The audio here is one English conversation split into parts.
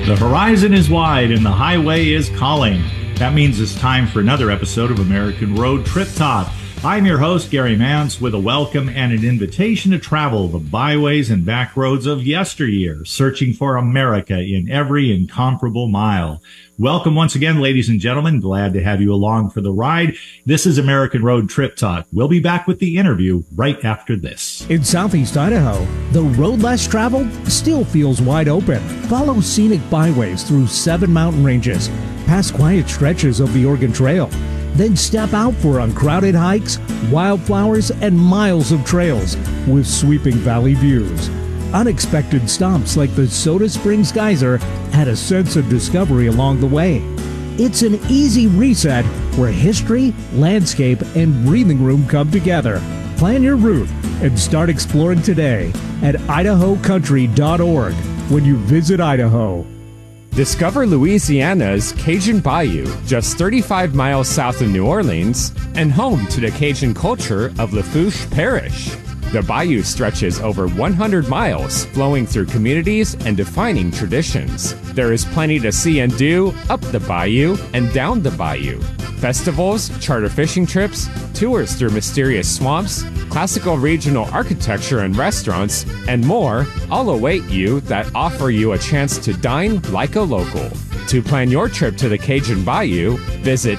The horizon is wide and the highway is calling. That means it's time for another episode of American Road Trip Talk. I'm your host, Gary Mance, with a welcome and an invitation to travel the byways and back roads of yesteryear, searching for America in every incomparable mile. Welcome once again, ladies and gentlemen. Glad to have you along for the ride. This is American Road Trip Talk. We'll be back with the interview right after this. In southeast Idaho, the road less traveled still feels wide open. Follow scenic byways through 7 mountain ranges, past quiet stretches of the Oregon Trail. Then step out for uncrowded hikes, wildflowers, and miles of trails with sweeping valley views. Unexpected stops like the Soda Springs Geyser add a sense of discovery along the way. It's an easy reset where history, landscape, and breathing room come together. Plan your route and start exploring today at idahocountry.org when you visit Idaho. Discover Louisiana's Cajun Bayou, just 35 miles south of New Orleans, and home to the Cajun culture of Lafourche Parish. The bayou stretches over 100 miles, flowing through communities and defining traditions. There is plenty to see and do up the bayou and down the bayou. Festivals, charter fishing trips, tours through mysterious swamps, classical regional architecture and restaurants, and more all await you that offer you a chance to dine like a local. To plan your trip to the Cajun Bayou, visit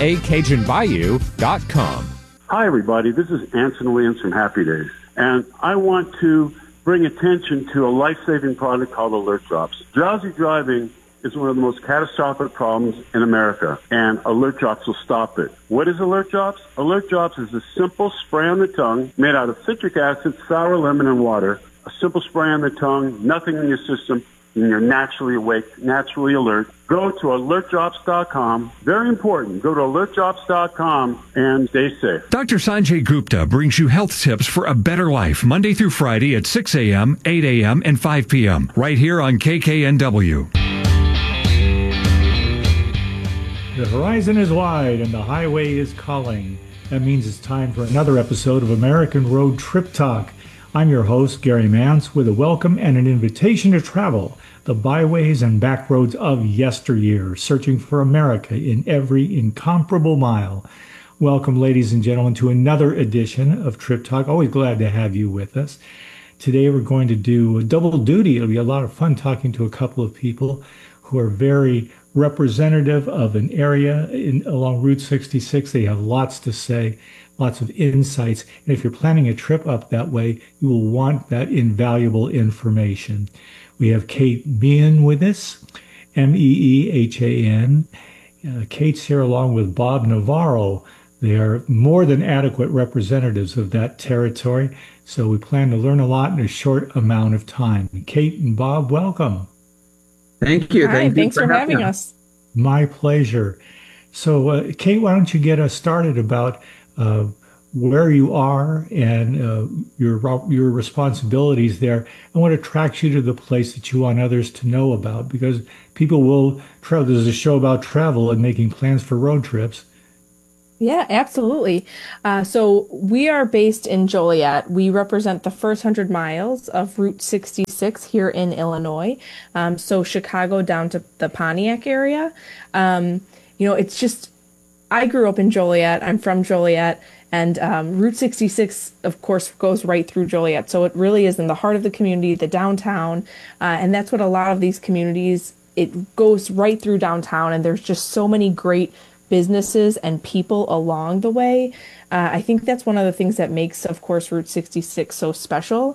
lacajunbayou.com. Hi, everybody. This is Anson Williams from Happy Days, and I want to bring attention to a life-saving product called Alert Drops. Drowsy driving is one of the most catastrophic problems in America, and Alert Drops will stop it. What is Alert Drops? Alert Drops is a simple spray on the tongue made out of citric acid, sour lemon, and water. A simple spray on the tongue, nothing in your system, and you're naturally awake, naturally alert. Go to alertdrops.com. Very important. Go to alertdrops.com and stay safe. Dr. Sanjay Gupta brings you health tips for a better life Monday through Friday at 6 a.m., 8 a.m., and 5 p.m. right here on KKNW. The horizon is wide and the highway is calling. That means it's time for another episode of American Road Trip Talk. I'm your host, Gary Mance, with a welcome and an invitation to travel the byways and back roads of yesteryear, searching for America in every incomparable mile. Welcome, ladies and gentlemen, to another edition of Trip Talk. Always glad to have you with us. Today we're going to do a double duty. It'll be a lot of fun talking to a couple of people who are very representative of an area along Route 66. They have lots to say, lots of insights. And if you're planning a trip up that way, you will want that invaluable information. We have Kate Meehan with us, Meehan. Kate's here along with Bob Navarro. They are more than adequate representatives of that territory. So we plan to learn a lot in a short amount of time. Kate and Bob, welcome. Thank you. Hi, thanks for having us. My pleasure. So, Kate, why don't you get us started about where you are and your responsibilities there, and what attracts you to the place that you want others to know about? Because people will travel. There's a show about travel and making plans for road trips. Yeah, absolutely. So we are based in Joliet. We represent the first 100 miles of Route 66 here in Illinois. So Chicago down to the Pontiac area. It's just, I grew up in Joliet. I'm from Joliet. And Route 66, of course, goes right through Joliet. So it really is in the heart of the community, the downtown. And that's what a lot of these communities, it goes right through downtown. And there's just so many great businesses and people along the way. I think that's one of the things that makes, of course, Route 66 so special.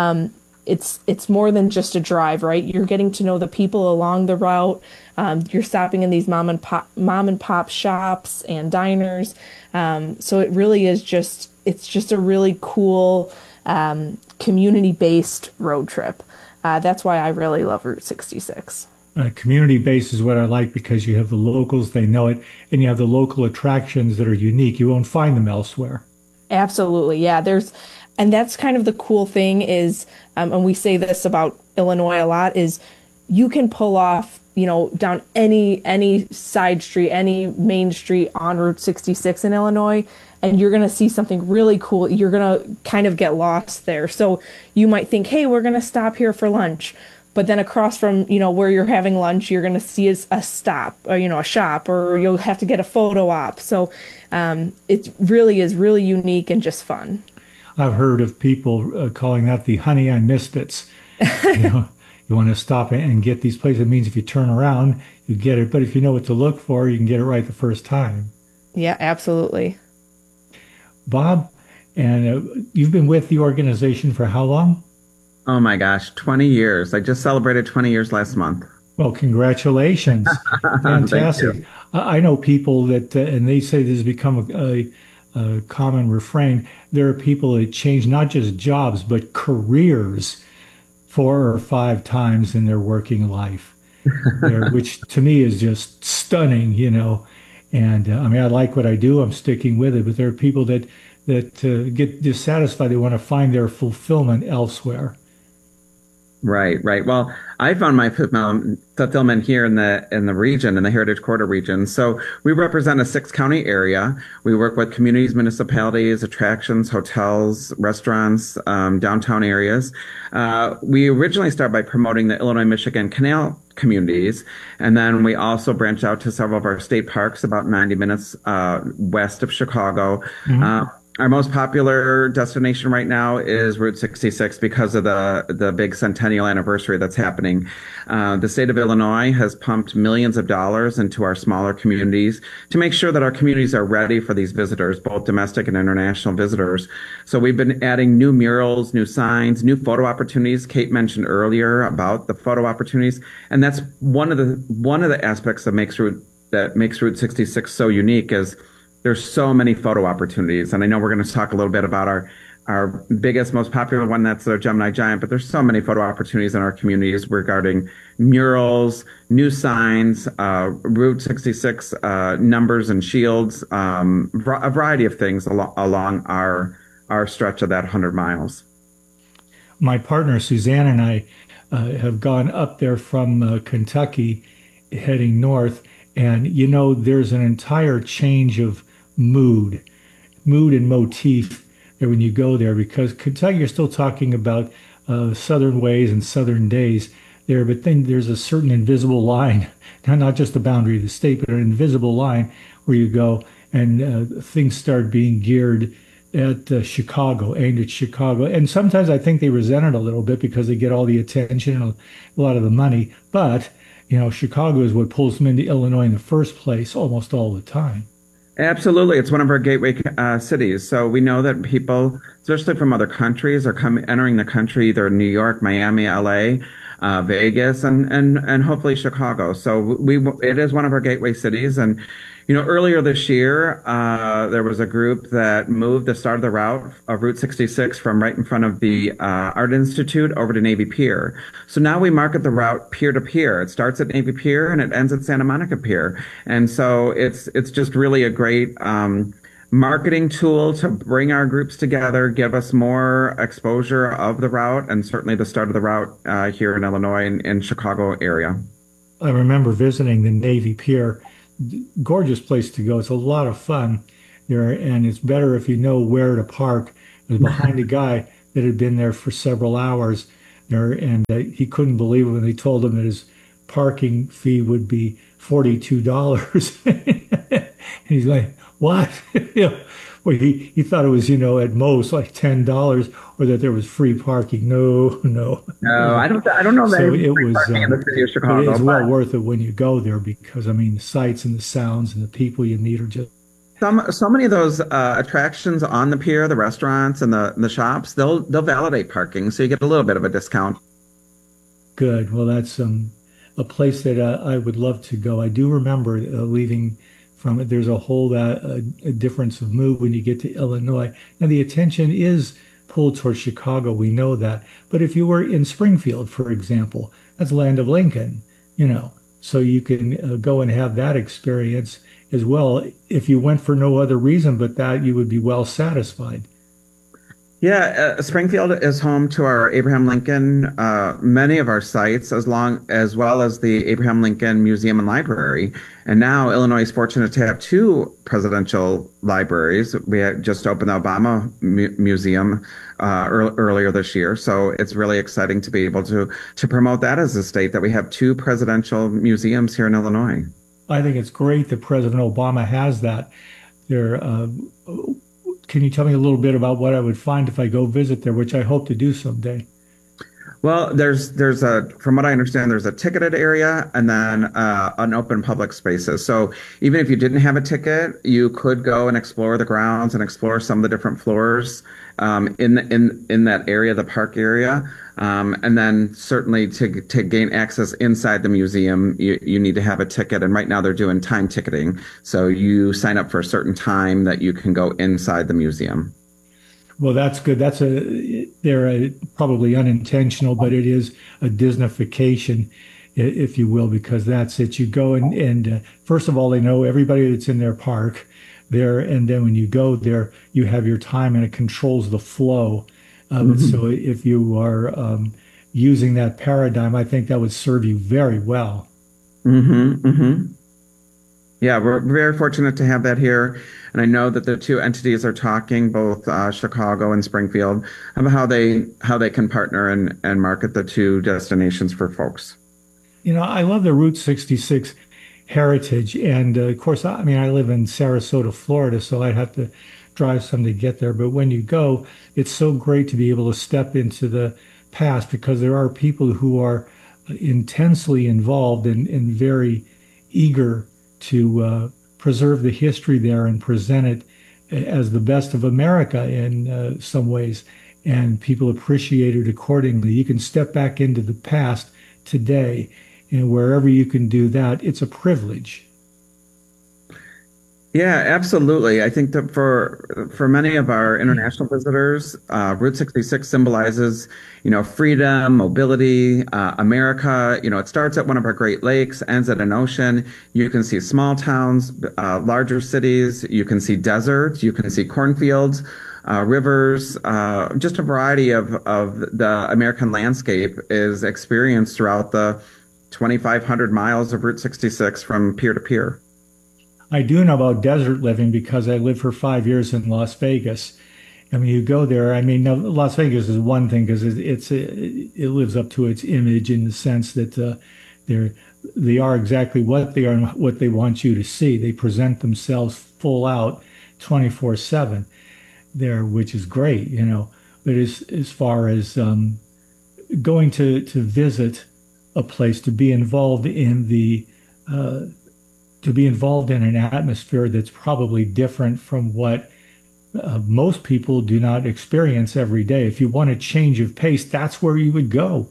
It's more than just a drive, right? You're getting to know the people along the route. You're stopping in these mom and pop shops and diners. So it really is it's just a really cool community-based road trip. That's why I really love Route 66. Community-based is what I like, because you have the locals, they know it, and you have the local attractions that are unique. You won't find them elsewhere. Absolutely, yeah. And that's kind of the cool thing is, and we say this about Illinois a lot, is you can pull off, down any side street, any main street on Route 66 in Illinois, and you're going to see something really cool. You're going to kind of get lost there. So you might think, hey, we're going to stop here for lunch. But then across from, where you're having lunch, you're going to see a stop or, a shop, or you'll have to get a photo op. So it really is really unique and just fun. I've heard of people calling that the honey I missed it's. You want to stop and get these places. It means if you turn around, you get it. But if you know what to look for, you can get it right the first time. Yeah, absolutely. Bob, and you've been with the organization for how long? Oh my gosh, 20 years. I just celebrated 20 years last month. Well, congratulations. Fantastic. I know people that, and they say this has become a common refrain. There are people that change not just jobs, but careers 4 or 5 times in their working life, which to me is just stunning, And I like what I do. I'm sticking with it. But there are people that get dissatisfied. They want to find their fulfillment elsewhere. Right. Well, I found my fulfillment here in the region, in the Heritage Corridor region. So we represent a 6-county area. We work with communities, municipalities, attractions, hotels, restaurants, downtown areas. We originally started by promoting the Illinois-Michigan Canal communities, and then we also branch out to several of our state parks about 90 minutes west of Chicago. Mm-hmm. Our most popular destination right now is Route 66 because of the big centennial anniversary that's happening. The state of Illinois has pumped millions of dollars into our smaller communities to make sure that our communities are ready for these visitors, both domestic and international visitors. So we've been adding new murals, new signs, new photo opportunities. Kate mentioned earlier about the photo opportunities, and that's one of the aspects that makes Route 66 so unique is there's so many photo opportunities. And I know we're going to talk a little bit about our biggest, most popular one, that's the Gemini Giant, but there's so many photo opportunities in our communities regarding murals, new signs, Route 66 numbers and shields, a variety of things along our stretch of that 100 miles. My partner, Suzanne, and I have gone up there from Kentucky heading north. And, there's an entire change of mood and motif there when you go there, because Kentucky, you're still talking about southern ways and southern days there, but then there's a certain invisible line, not just the boundary of the state, but an invisible line where you go and things start being geared at Chicago, aimed at Chicago. And sometimes I think they resent it a little bit because they get all the attention and a lot of the money. But, Chicago is what pulls them into Illinois in the first place almost all the time. Absolutely. It's one of our gateway cities. So we know that people, especially from other countries, are entering the country, either New York, Miami, LA, Vegas, and hopefully Chicago. So it is one of our gateway cities. And, earlier this year, there was a group that moved the start of the route of Route 66 from right in front of the Art Institute over to Navy Pier. So now we market the route pier to pier. It starts at Navy Pier and it ends at Santa Monica Pier. And so it's just really a great marketing tool to bring our groups together, give us more exposure of the route, and certainly the start of the route here in Illinois and in Chicago area. I remember visiting the Navy Pier. Gorgeous place to go. It's a lot of fun there, and it's better if you know where to park. I was behind a guy that had been there for several hours there, and he couldn't believe it when they told him that his parking fee would be $42. And he's like, what? Well, he thought it was, at most like $10, or that there was free parking. No. I don't know that. So it was in the city of Chicago, it is well worth it when you go there, because the sights and the sounds and the people you meet are just so many of those attractions on the pier, the restaurants and the shops, they'll validate parking, so you get a little bit of a discount. Good. Well, that's a place that I would love to go. I do remember leaving from it. There's a whole a difference of mood when you get to Illinois. Now, the attention is pulled towards Chicago. We know that. But if you were in Springfield, for example, that's land of Lincoln, so you can go and have that experience as well. If you went for no other reason but that, you would be well satisfied. Yeah, Springfield is home to our Abraham Lincoln, many of our sites, as well as the Abraham Lincoln Museum and Library. And now Illinois is fortunate to have two presidential libraries. We had just opened the Obama Museum earlier this year, so it's really exciting to be able to promote that as a state that we have two presidential museums here in Illinois. I think it's great that President Obama has that. There, can you tell me a little bit about what I would find if I go visit there, which I hope to do someday? Well, from what I understand, there's a ticketed area and then an open public spaces. So even if you didn't have a ticket, you could go and explore the grounds and explore some of the different floors in that area, the park area. And then certainly to gain access inside the museum, you need to have a ticket. And right now they're doing time ticketing. So you sign up for a certain time that you can go inside the museum. Well, that's good. They're probably unintentional, but it is a Disneyfication, if you will, because that's it. You go and first of all, they know everybody that's in their park there. And then when you go there, you have your time and it controls the flow of it. So if you are using that paradigm, I think that would serve you very well. Yeah, we're very fortunate to have that here. And I know that the two entities are talking, both Chicago and Springfield, about how they can partner and market the two destinations for folks. You know, I love the Route 66 heritage. And of course, I mean, I live in Sarasota, Florida, so I'd have to drive some to get there. But when you go, it's so great to be able to step into the past because there are people who are intensely involved and very eager to preserve the history there and present it as the best of America in some ways. And people appreciate it accordingly. You can step back into the past today, and wherever you can do that, it's a privilege. Yeah, absolutely. I think that for many of our international visitors, Route 66 symbolizes, freedom, mobility, America. It starts at one of our Great Lakes, ends at an ocean. You can see small towns, larger cities. You can see deserts. You can see cornfields, rivers. Just a variety of the American landscape is experienced throughout the 2,500 miles of Route 66 from pier to pier. I do know about desert living because I lived for 5 years in Las Vegas. I mean, you go there. I mean, Las Vegas is one thing because it lives up to its image in the sense that they are exactly what they are and what they want you to see. They present themselves full out 24/7 there, which is great, But as far as going to visit a place, to be involved in an atmosphere that's probably different from what most people do not experience every day. If you want a change of pace, that's where you would go.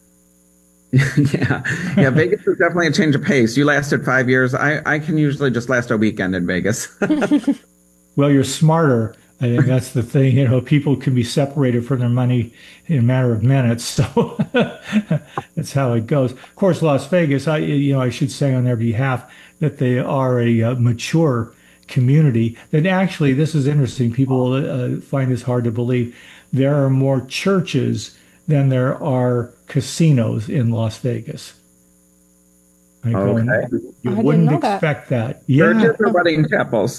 Yeah. Vegas is definitely a change of pace. You lasted 5 years. I can usually just last a weekend in Vegas. Well, you're smarter. I think that's the thing. People can be separated from their money in a matter of minutes. So that's how it goes. Of course, Las Vegas, I should say on their behalf that they are a mature community. That actually, this is interesting. People find this hard to believe. There are more churches than there are casinos in Las Vegas. Okay. You wouldn't expect that. Yeah. Churches or wedding chapels.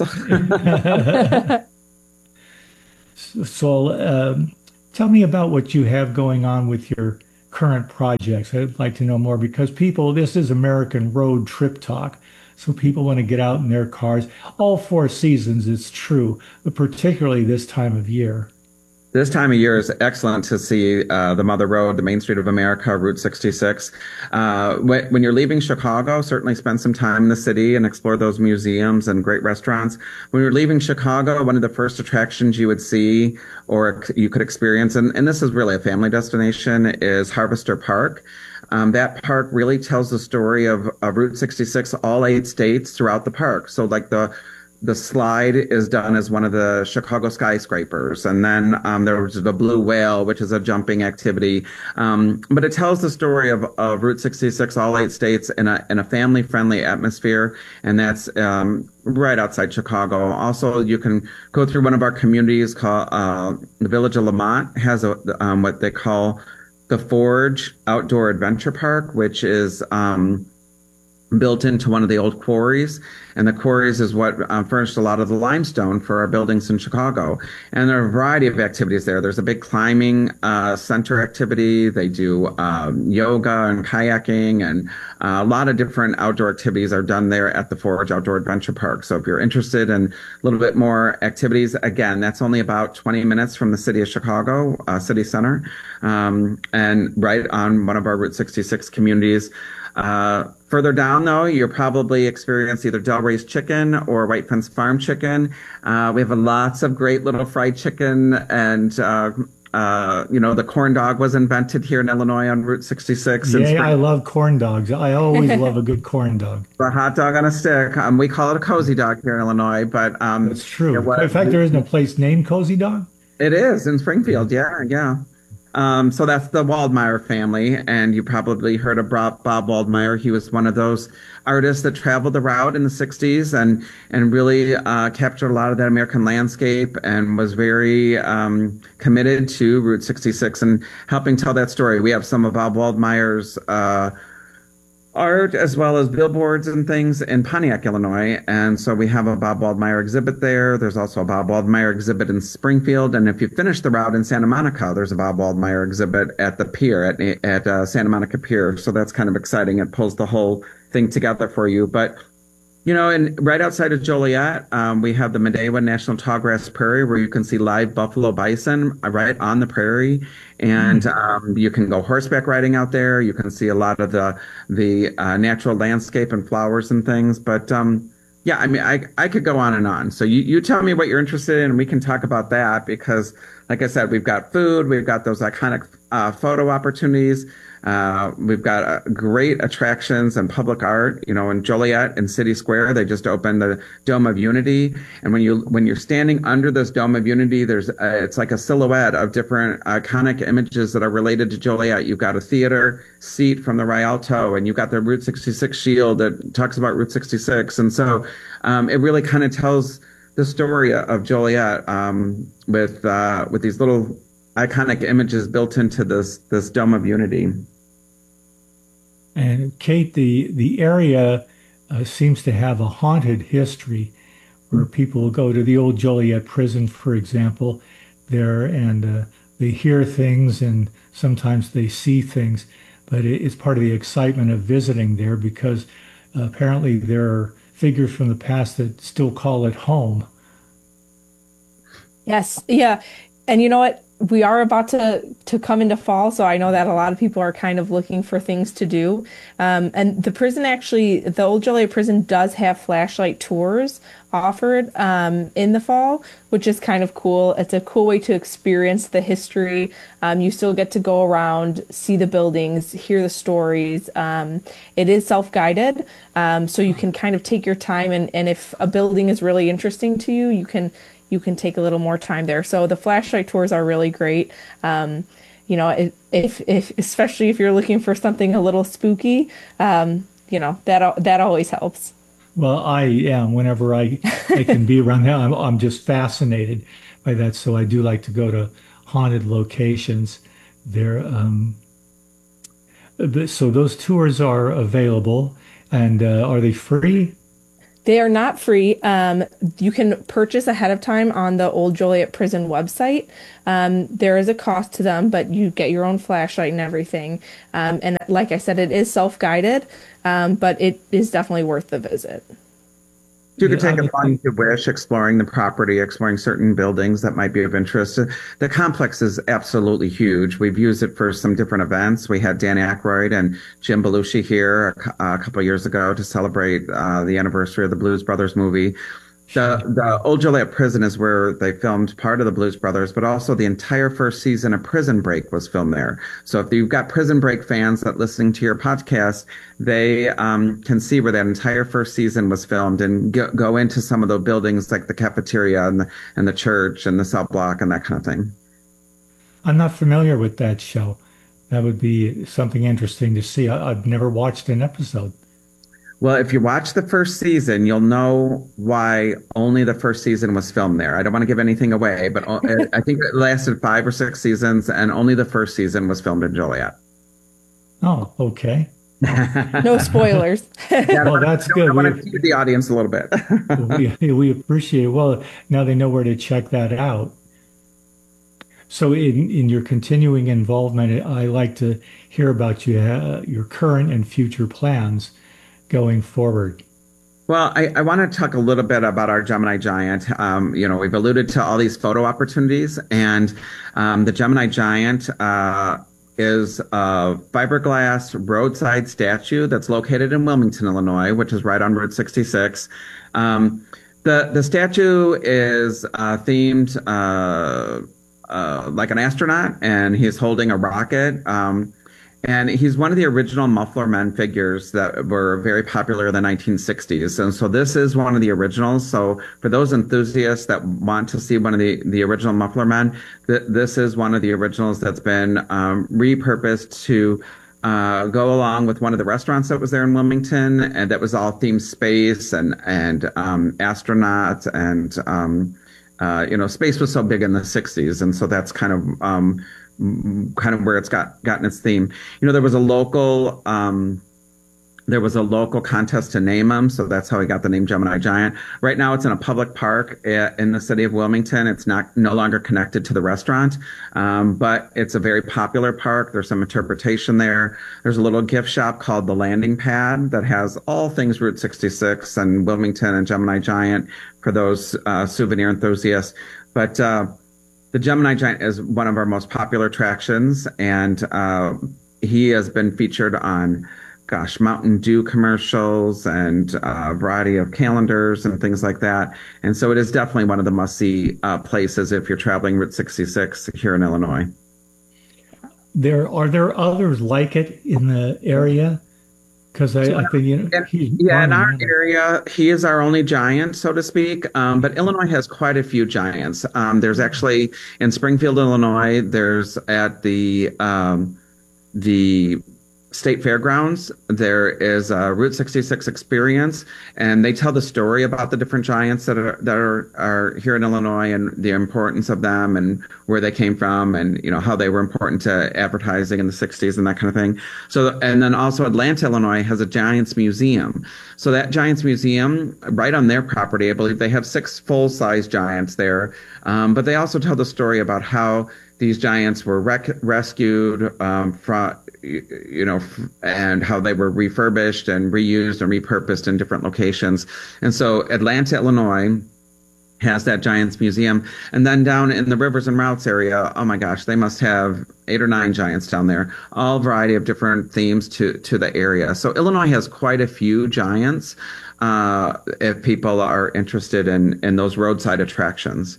So tell me about what you have going on with your current projects. I'd like to know more because this is American Road Trip Talk. So people want to get out in their cars. All 4 seasons, it's true, but particularly this time of year. This time of year is excellent to see the Mother Road, the Main Street of America, Route 66. When you're leaving Chicago, certainly spend some time in the city and explore those museums and great restaurants. When you're leaving Chicago, one of the first attractions you would see or you could experience, and this is really a family destination, is Harvester Park. That park really tells the story of Route 66, all 8 states throughout the park. So like the the slide is done as one of the Chicago skyscrapers, and then there was the Blue Whale, which is a jumping activity. But it tells the story of Route 66, all 8 states, in a family-friendly atmosphere, and that's right outside Chicago. Also, you can go through one of our communities called the Village of Lamont has what they call the Forge Outdoor Adventure Park, which is built into one of the old quarries, and the quarries is what furnished a lot of the limestone for our buildings in Chicago. And there are a variety of activities there. There's a big climbing center activity. They do yoga and kayaking, and a lot of different outdoor activities are done there at the Forge Outdoor Adventure Park. So if you're interested in a little bit more activities, again, that's only about 20 minutes from the city of Chicago, city center, and right on one of our Route 66 communities. Further down, though, you'll probably experience either Delray's Chicken or White Fence Farm Chicken. We have lots of great little fried chicken, and the corn dog was invented here in Illinois on Route 66. Yeah, I love corn dogs. I always love a good corn dog. A hot dog on a stick. We call it a cozy dog here in Illinois, but that's true. In fact, there isn't a place named Cozy Dog. It is in Springfield. Yeah. So that's the Waldmeyer family, and you probably heard of Bob Waldmeyer. He was one of those artists that traveled the route in the 60s and really captured a lot of that American landscape, and was very committed to Route 66 and helping tell that story. We have some of Bob Waldmeyer's art as well as billboards and things in Pontiac, Illinois. And so we have a Bob Waldmeyer exhibit there. There's also a Bob Waldmeyer exhibit in Springfield. And if you finish the route in Santa Monica, there's a Bob Waldmeyer exhibit at the pier, at Santa Monica Pier. So that's kind of exciting. It pulls the whole thing together for you. But and right outside of Joliet, we have the Medewa National Tallgrass Prairie, where you can see live buffalo bison right on the prairie. And you can go horseback riding out there. You can see a lot of the natural landscape and flowers and things. But I could go on and on. So you tell me what you're interested in, and we can talk about that, because, like I said, we've got food, we've got those iconic photo opportunities. We've got great attractions and public art. In Joliet and City Square, they just opened the Dome of Unity. And when you're standing under this Dome of Unity, it's like a silhouette of different iconic images that are related to Joliet. You've got a theater seat from the Rialto, and you've got the Route 66 shield that talks about Route 66. And so it really kind of tells the story of Joliet with these little iconic images built into this Dome of Unity. And Kate, the area seems to have a haunted history, where people go to the old Joliet prison, for example, there, and they hear things and sometimes they see things. But it's part of the excitement of visiting there, because apparently there are figures from the past that still call it home. Yes. Yeah. And you know what? We are about to come into fall, so I know that a lot of people are kind of looking for things to do. And the prison, actually, the old Joliet prison does have flashlight tours offered in the fall, which is kind of cool. It's a cool way to experience the history. You still get to go around, see the buildings, hear the stories. It is self-guided, so you can kind of take your time, and if a building is really interesting to you, you can take a little more time there. So the flashlight tours are really great. If especially if you're looking for something a little spooky, that always helps. Well, I am. Whenever I can be around there, I'm just fascinated by that. So I do like to go to haunted locations there. So those tours are available, and are they free? They are not free. You can purchase ahead of time on the Old Joliet Prison website. There is a cost to them, but you get your own flashlight and everything. And like I said, it is self-guided, but it is definitely worth the visit. You could take a fun to wish, exploring the property, exploring certain buildings that might be of interest. The complex is absolutely huge. We've used it for some different events. We had Dan Aykroyd and Jim Belushi here a couple of years ago to celebrate the anniversary of the Blues Brothers movie. The Old Joliet Prison is where they filmed part of the Blues Brothers, but also the entire first season of Prison Break was filmed there. So if you've got Prison Break fans that listening to your podcast, they can see where that entire first season was filmed and go into some of the buildings like the cafeteria and the church and the cell block and that kind of thing. I'm not familiar with that show. That would be something interesting to see. I've never watched an episode. Well, if you watch the first season, you'll know why only the first season was filmed there. I don't want to give anything away, but I think it lasted 5 or 6 seasons, and only the first season was filmed in Joliet. Oh, okay. No spoilers. Yeah, well, that's good. I want to keep the audience a little bit. we appreciate it. Well, now they know where to check that out. So in your continuing involvement, I like to hear about your current and future plans going forward. Well, I want to talk a little bit about our Gemini Giant. We've alluded to all these photo opportunities, and the Gemini Giant is a fiberglass roadside statue that's located in Wilmington, Illinois, which is right on Route 66. The statue is themed like an astronaut, and he's holding a rocket. And he's one of the original Muffler Men figures that were very popular in the 1960s. And so this is one of the originals. So for those enthusiasts that want to see one of the original Muffler Men, this is one of the originals that's been repurposed to go along with one of the restaurants that was there in Wilmington. And that was all themed space and astronauts. And, space was so big in the 60s. And so that's kind of where it's gotten its theme. There was a local contest to name him, so that's how he got the name Gemini Giant. Right now, it's in a public park in the city of Wilmington. It's no longer connected to the restaurant, but it's a very popular park. There's some interpretation there. There's a little gift shop called The Landing Pad that has all things Route 66 and Wilmington and Gemini Giant for those souvenir enthusiasts. But the Gemini Giant is one of our most popular attractions, and he has been featured on, Mountain Dew commercials and a variety of calendars and things like that. And so it is definitely one of the must-see places if you're traveling Route 66 here in Illinois. Are there others like it in the area? Because I think, in our area, he is our only giant, so to speak. But Illinois has quite a few giants. There's actually in Springfield, Illinois, there's at the State Fairgrounds, there is a Route 66 experience, and they tell the story about the different giants that are here in Illinois and the importance of them and where they came from and, how they were important to advertising in the 60s and that kind of thing. So, and then also Atlanta, Illinois has a Giants Museum. So that Giants Museum, right on their property, I believe they have 6 full-size giants there. But they also tell the story about how these giants were rescued from, and how they were refurbished and reused and repurposed in different locations. And so Atlanta, Illinois has that Giants Museum. And then down in the Rivers and Routes area, oh my gosh, they must have 8 or 9 giants down there, all variety of different themes to the area. So Illinois has quite a few giants if people are interested in those roadside attractions.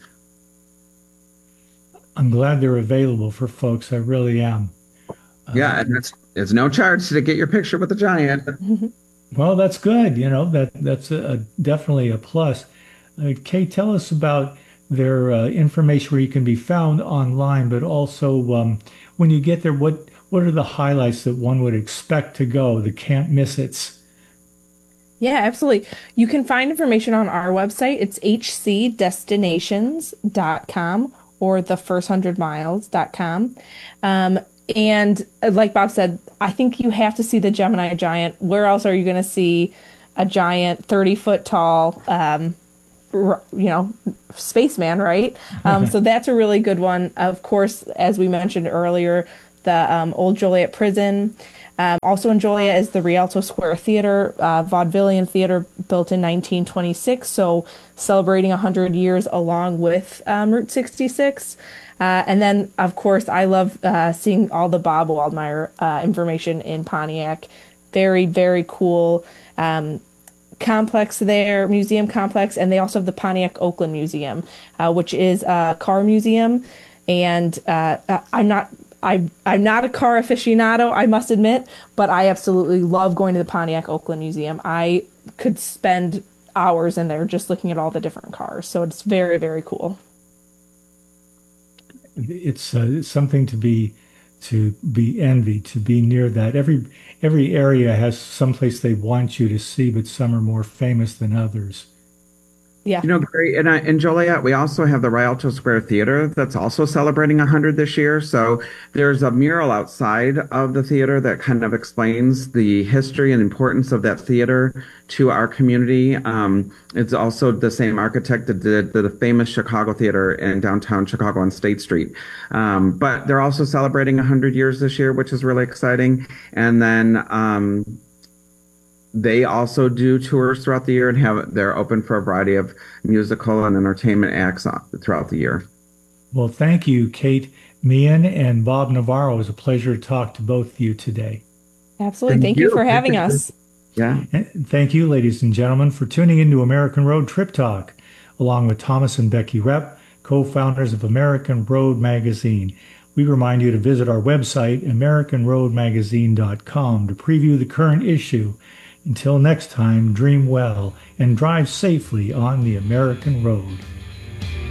I'm glad they're available for folks. I really am. Yeah, and it's no charge to get your picture with the giant. Well, that's good. That's definitely a plus. Kay, tell us about their information where you can be found online, but also when you get there, what are the highlights that one would expect to go, the can't miss it's? Yeah, absolutely. You can find information on our website. It's hcdestinations.com or thefirst100miles.com. And like Bob said, I think you have to see the Gemini Giant. Where else are you going to see a giant 30-foot tall, spaceman, right? So that's a really good one. Of course, as we mentioned earlier, the Old Joliet Prison. Also in Joliet is the Rialto Square Theater, vaudevillian theater built in 1926. So celebrating 100 years along with Route 66. And then, of course, I love seeing all the Bob Waldmeyer information in Pontiac. Very, very cool complex there, museum complex, and they also have the Pontiac Oakland Museum, which is a car museum. And I'm not a car aficionado, I must admit, but I absolutely love going to the Pontiac Oakland Museum. I could spend hours in there just looking at all the different cars. So it's very, very cool. It's something to be envied, to be near that. Every area has someplace they want you to see, but some are more famous than others. Yeah. Gary, in Joliet, we also have the Rialto Square Theater that's also celebrating 100 this year. So there's a mural outside of the theater that kind of explains the history and importance of that theater to our community. It's also the same architect that did the famous Chicago Theater in downtown Chicago on State Street. But they're also celebrating 100 years this year, which is really exciting. And then they also do tours throughout the year and they're open for a variety of musical and entertainment acts throughout the year. Well, thank you, Kate Meehan and Bob Navarro. It was a pleasure to talk to both of you today. Absolutely. Thank you for having us. Yeah. And thank you, ladies and gentlemen, for tuning into American Road Trip Talk, along with Thomas and Becky Repp, co-founders of American Road Magazine. We remind you to visit our website, AmericanRoadMagazine.com, to preview the current issue. Until next time, dream well and drive safely on the American road.